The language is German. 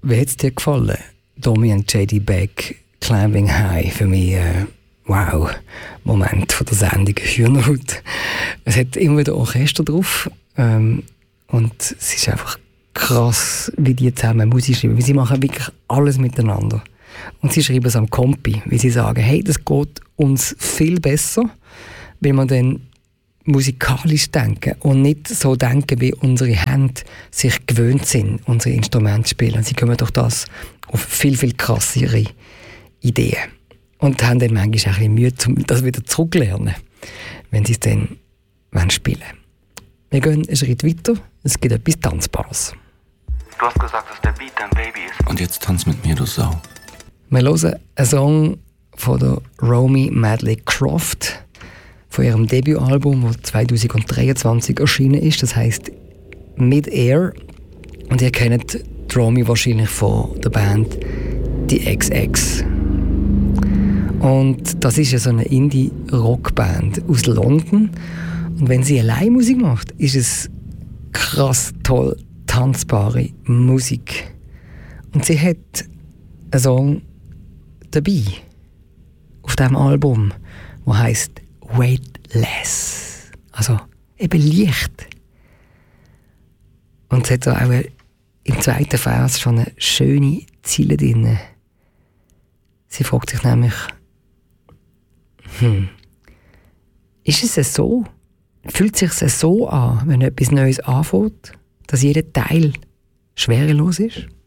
Wie hat es dir gefallen? Domi und JD Beck, Climbing High, für mich wow, Moment von der Sendung Hühnerhut. Es hat immer wieder Orchester drauf und es ist einfach krass, wie die zusammen Musik schreiben. Weil sie machen wirklich alles miteinander. Und sie schreiben es am Kompi, weil sie sagen, hey, das geht uns viel besser, wenn wir dann musikalisch denken und nicht so denken, wie unsere Hände sich gewöhnt sind, unsere Instrumente spielen. Sie kommen durch das auf viel, viel krassere Ideen. Und haben dann manchmal auch ein bisschen Mühe, um das wieder zurückzulernen, wenn sie es dann spielen wollen. Wir gehen einen Schritt weiter. Es gibt etwas Tanzbares. Du hast gesagt, dass der Beat dein Baby ist. Und jetzt tanz mit mir, du Sau. Wir hören einen Song von der Romy Madley Croft, von ihrem Debütalbum, das 2023 erschienen ist. Das heisst Mid-Air. Und ihr kennt die Romy wahrscheinlich von der Band Die XX. Und das ist ja so eine Indie-Rockband aus London. Und wenn sie allein Musik macht, ist es krass toll tanzbare Musik. Und sie hat einen Song dabei auf diesem Album, der heisst Weightless. Also eben leicht. Und es hat auch im zweiten Vers schon eine schöne Ziele drin. Sie fragt sich nämlich, ist es so? Fühlt es sich so an, wenn etwas Neues anfängt, dass jeder Teil schwerelos ist?